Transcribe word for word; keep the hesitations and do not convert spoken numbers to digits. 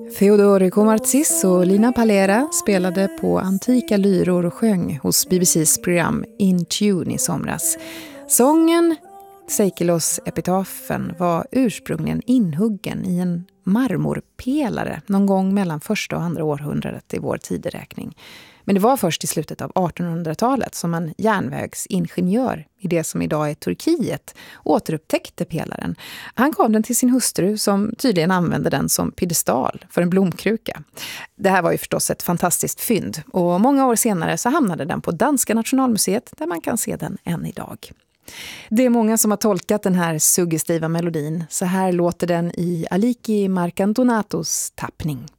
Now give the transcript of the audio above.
Federico Marcis och Lina Palera spelade på antika lyror och sjöng hos B B C:s program In Tune i somras. Sången Seikilos epitafen var ursprungligen inhuggen i en marmorpelare någon gång mellan första och andra århundradet i vår tideräkning. Men det var först i slutet av artonhundratalet som en järnvägsingenjör i det som idag är Turkiet återupptäckte pelaren. Han gav den till sin hustru som tydligen använde den som piedestal för en blomkruka. Det här var ju förstås ett fantastiskt fynd och många år senare så hamnade den på Danska Nationalmuseet där man kan se den än idag. Det är många som har tolkat den här suggestiva melodin. Så här låter den i Aliki Marcantonatos tappning.